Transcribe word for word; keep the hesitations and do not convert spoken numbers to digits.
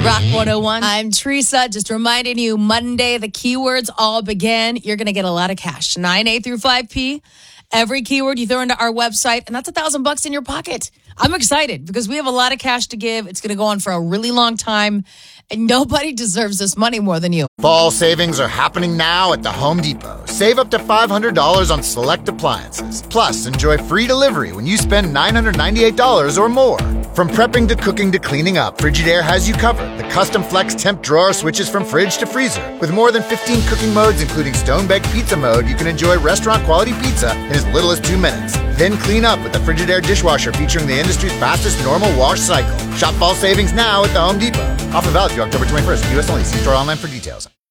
Rock one oh one. I'm Teresa, just reminding you, Monday, the keywords all begin. You're going to get a lot of cash. nine A through five P. Every keyword you throw into our website, and that's a thousand bucks in your pocket. I'm excited because we have a lot of cash to give. It's going to go on for a really long time, and nobody deserves this money more than you. Fall savings are happening now at the Home Depot. Save up to five hundred dollars on select appliances. Plus, enjoy free delivery when you spend nine hundred ninety-eight dollars or more. From prepping to cooking to cleaning up, Frigidaire has you covered. The custom flex temp drawer switches from fridge to freezer. With more than fifteen cooking modes, including stone-baked pizza mode, you can enjoy restaurant-quality pizza in as little as two minutes. Then clean up with the Frigidaire dishwasher featuring the industry's fastest normal wash cycle. Shop fall savings now at the Home Depot. Offer valid through October twenty-first. U S only. See store online for details.